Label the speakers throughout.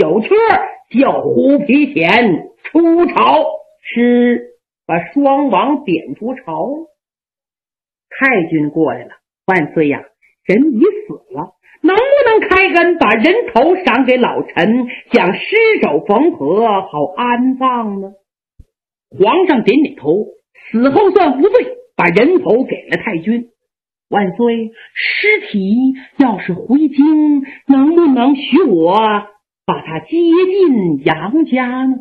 Speaker 1: 有车，叫胡皮遣出朝，是把双王贬出朝。太君过来了，万岁呀，人已死了，能不能开恩把人头赏给老臣，将尸首缝合，好安葬呢？皇上点点头，死后算无罪，把人头给了太君。万岁，尸体要是回京，能不能许我把他接进杨家呢？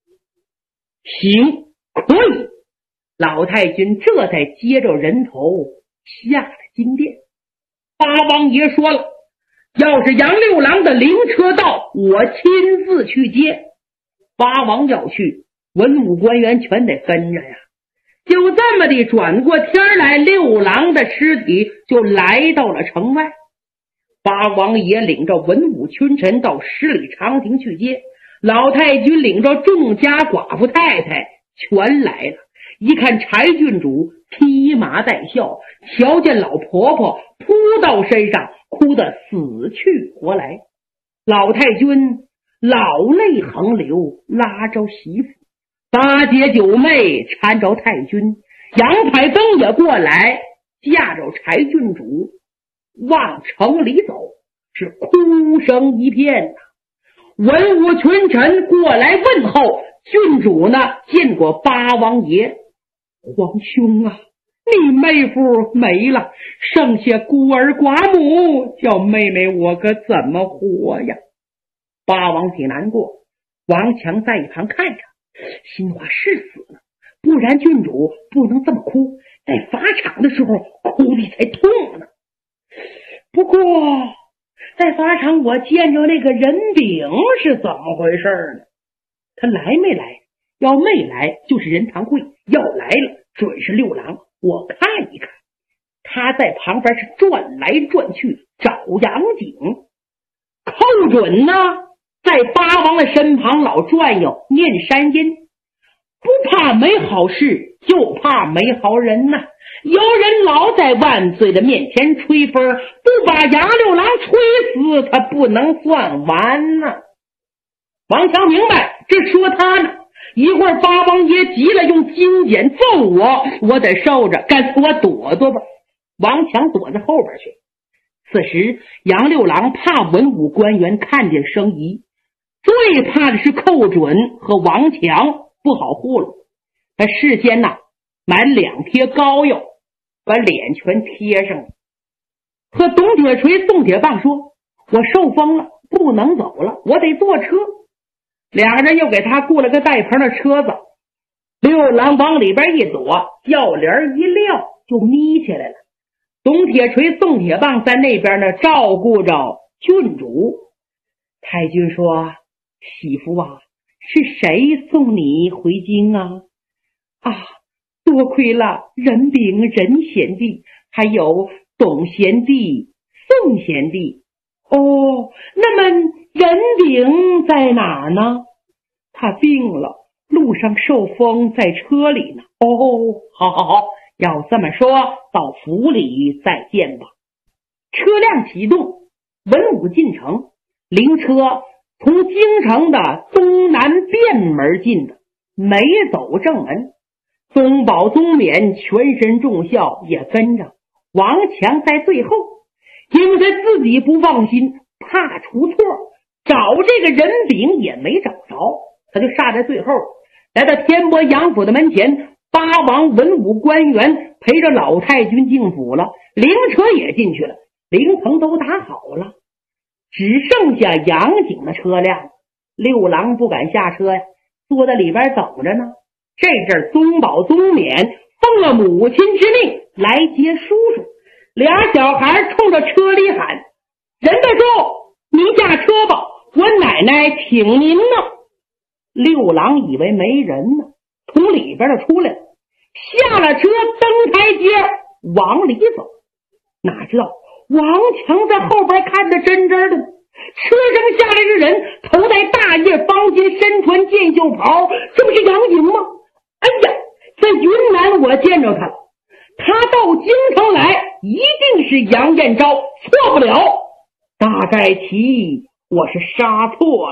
Speaker 1: 行，可以。老太君这才接着人头下了金殿。八王爷说了，要是杨六郎的灵车到，我亲自去接。八王要去，文武官员全得跟着呀。就这么的转过天来，六郎的尸体就来到了城外。八王爷领着文武群臣到十里长亭去接，老太君领着众家寡妇太太全来了。一看柴郡主披麻戴孝，瞧见老婆婆扑到身上，哭得死去活来。老太君老泪横流，拉着媳妇，八姐九妹搀着太君，杨排灯也过来架着柴郡主往城里走，是哭声一片呐。文武群臣过来问候，郡主呢见过八王爷。皇兄啊，你妹夫没了，剩下孤儿寡母，叫妹妹我可怎么活呀？八王挺难过，王强在一旁看着，心话是死了，不然郡主不能这么哭，在法场的时候哭的才痛呢。不过在法场我见着那个人饼是怎么回事呢？他来没来？要没来就是任堂会，要来了准是六郎。我看一看，他在旁边是转来转去找杨景。寇准呢在八王的身旁老转悠念山音，不怕没好事，就怕没好人呐。有人老在万岁的面前吹风，不把杨六郎吹死，他不能算完呢。王强明白，这说他呢。一会儿八王爷急了，用金剪揍我得受着，干脆我躲躲吧。王强躲在后边去。此时杨六郎怕文武官员看见生疑，最怕的是寇准和王强，不好糊弄。他事先买2贴膏药，把脸全贴上了，和董铁锤宋铁棒说，我受风了，不能走了，我得坐车。两个人又给他雇了个带棚的车子，六郎往里边一躲，轿帘一撂就眯起来了。董铁锤宋铁棒在那边呢照顾着郡主。太君说，媳妇啊，是谁送你回京啊？多亏了任炳任贤弟，还有董贤弟宋贤弟。那么任炳在哪儿呢？他病了，路上受风，在车里呢。好，要这么说，到府里再见吧。车辆启动，文武进城，灵车从京城的东南便门进的，没走正门。宗保宗冕全身重孝也跟着，王强在最后，因为他自己不放心，怕出错，找这个人饼也没找着，他就煞在最后。来到天波杨府的门前，八王文武官员陪着老太君进府了，灵车也进去了，灵棚都打好了，只剩下杨景的车辆。六郎不敢下车呀，坐在里边等着呢。这阵宗保宗冕奉了母亲之命来接叔叔，俩小孩冲着车里喊，任大叔，您下车吧，我奶奶请您呢。六郎以为没人呢，从里边的出来了，下了车登台阶往里走。哪知道王强在后边看得真真的，车上下来的人头戴大叶方巾，身穿箭袖袍，这不是杨景吗？哎呀，在云南我见着他了，他到京城来一定是杨彦昭，错不了。大概其我是杀错了。